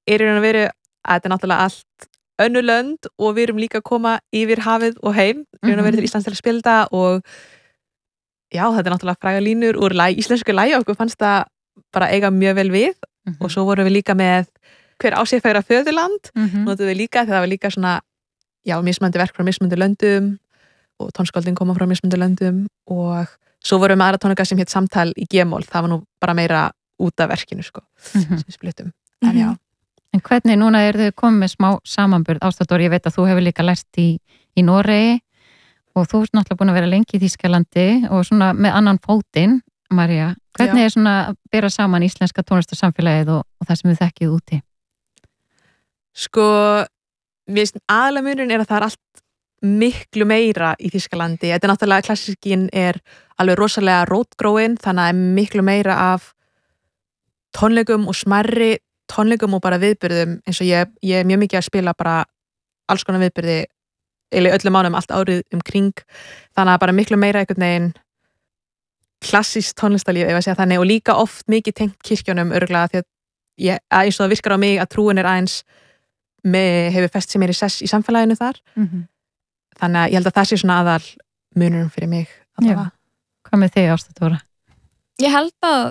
er í raun og veru að þetta er náttúrulega allt önnur lönd og við erum líka að koma yfir hafið og heim í raun og veru til Íslands til að spila þetta og já, þetta er náttúrulega fræga línur úr íslensku lagi og okkur fannst það bara eiga mjög vel við og svo vorum við líka með hver á sér færa föðurland notuðum við líka þegar það var líka svona já, mismunandi verk frá mismunandi löndum og tónskáldin koma frá mismunandi löndum og svo vorum við með aðra tónleika sem hétt Samtal í G-mól, það var nú bara meira út af verkinu sko, sem við splittum en já. En hvernig núna þið komið með smá samanburð Ásta, ég veit að þú hefur líka lært í Noregi og þú ert náttúrulega búin að vera lengi í Þýskalandi og svona með annan fótinn, María, hvernig er svona að bera saman íslenska tónlistarsamfélagið og það sem þið þekkið úti? Sko, mér finnst aðalega munurinn er að það er allt miklu meira í Þýskalandi. Þetta er náttúrulega, klassíkin er alveg rosalega rótgróin, þannig að er miklu meira af tónleikum og smærri tónleikum og bara viðburðum eins og ég er mjög mikið að spila bara alls konar viðburði eiginlega öllum mánum allt árið kring þannig að bara miklu meira einhvern veginn klassískt tónlistarlíf ef að segja þannig og líka oft mikið tengt kirkjunum örugglega því að eins og það virkar á mig að trúin er aðeins hefur fest sem er í sess í samfélaginu þar þannig að ég held að það sé svona aðal munurum fyrir mig Hvað með þig Ásta Dóra? Ég held að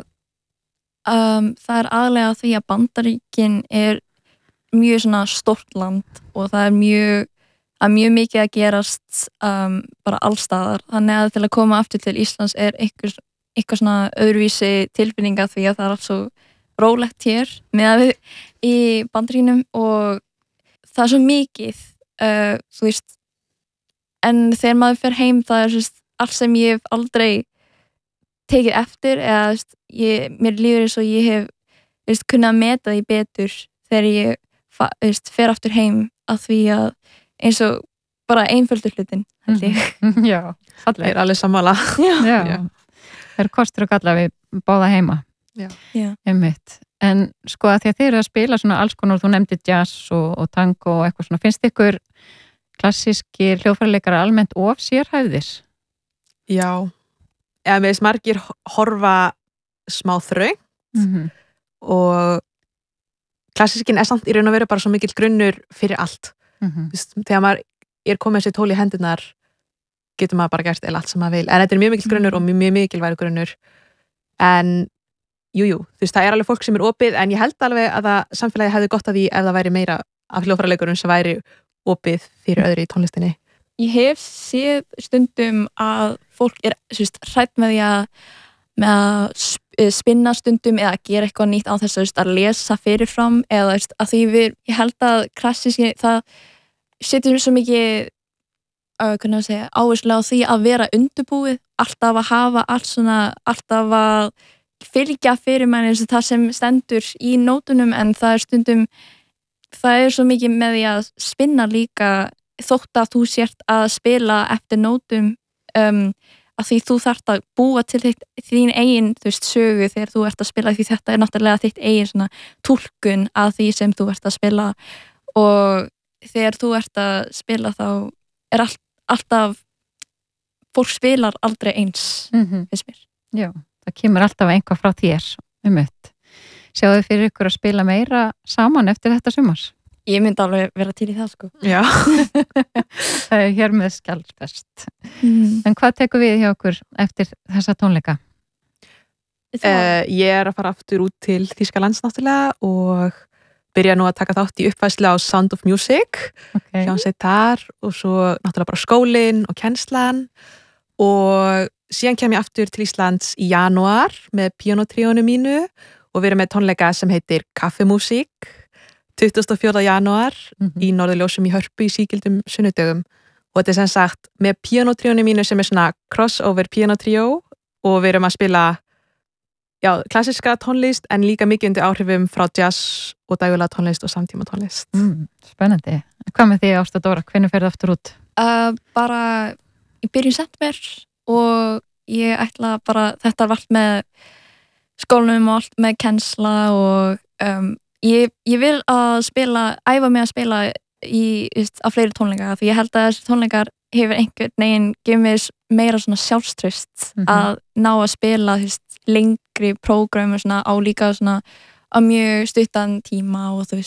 það er aðlega því að Bandaríkin er mjög svona stórt land og það er mjög mikið að gerast bara allstaðar þannig að til að koma aftur til Íslands er eitthvað svona öðruvísi tilfinninga því að það er allt svo rólegt hér með við í Bandaríkinum og það er svo mikið þú veist en þegar maður fer heim það er svo allt sem ég hef aldrei tekið eftir eða mér líður eins og ég hef kunnað að meta því betur þegar ég fer aftur heim að því að eins og bara einföldur hlutin held ég. Já, fallega. Er alveg sammála. Já. Það eru kostur og galla við báða heima. Já. Einmitt. En sko að því að þið eru að spila svona alls konar, þú nefndir jazz og tango og eitthvað svona, finnst ykkur klassískir hljóðfæraleikarar almennt of sérhæfðir? Já. Eða með þess margir horfa smá þröngt og klassískin er samt í raun og veru bara svo mikill grunnur fyrir allt. Þegar maður er komið sér tól í hendurnar getur maður bara gert eða allt sem maður vil en þetta er mjög mikill grunnur og mjög mikilvægur grunnur en þú veist það er alveg fólk sem er opið en ég held alveg að það samfélagi hefði gott að því ef það væri meira af hljóðfæraleikurum sem væri opið fyrir öðru í tónlistinni. Ég hef séð stundum að fólk er hrætt með því að spinna stundum eða gera eitthvað nýtt á þess að lesa fyrirfram eða að því ég held að klassíski það setur svo mikið áherslu á því að vera undirbúið, alltaf að hafa alltaf að fylgja fyrir manni það sem stendur í nótunum en það er stundum það er svo mikið með því að spinna líka þótt að þú sért að spila eftir nótum að því þú þarft að búa til þín eigin sögu þegar þú ert að spila því þetta er náttúrulega þitt eigin svona túlkun að því sem þú ert að spila og þegar þú ert að spila þá er alltaf fólk spilar aldrei eins finnst mér. Já, það kemur alltaf einhvað frá þér Sjáðu fyrir ykkur að spila meira saman eftir þetta sumar? Ég myndi alveg vera til í það sko. Já. Það er hér með skjaldfest. En hvað tekur við hjá okkur eftir þessa tónleika? Ég er að fara aftur út til Þýskalands náttúrulega og byrja nú að taka þátt í uppfærslu á Sound of Music hljómsveit þar og svo náttúrulega bara skólinn og kennslan og síðan kem ég aftur til Íslands í janúar með píanótríónu mínu og við erum með tónleika sem heitir Kaffemúsík 24. janúar í Norðurljósum í Hörpu í sígildum sunnudögum og þetta er sem sagt með píanótríónu mínu sem er svona crossover píanótríó og við erum að spila klassíska tónlist en líka mikið undir áhrifum frá jazz og dægulega tónlist og samtíma tónlist. Spennandi. Hvað með því Ásta Dóra? Hvenær ferðu aftur út? Bara í byrjun september og ég ætla bara þetta var allt með skólanum og allt með kennsla og ég vil að æfa mig að spila á fleiri tónleika því ég held að þessi tónleikar hefur einhvern veginn gefið mér meira svona sjálfstraust að ná að spila lengri prógram á líka svona á mjög stuttan tíma og